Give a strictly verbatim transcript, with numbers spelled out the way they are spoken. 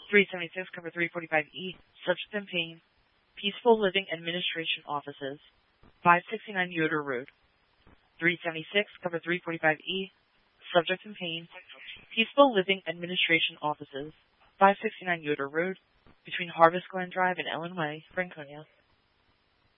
three seventy-six, cover three forty-five E, subject in pain, Peaceful Living Administration Offices, five sixty-nine Yoder Road. three seventy-six, cover three forty-five E, subject in pain, Peaceful Living Administration Offices, five sixty-nine Yoder Road, between Harvest Glen Drive and Ellen Way, Franconia.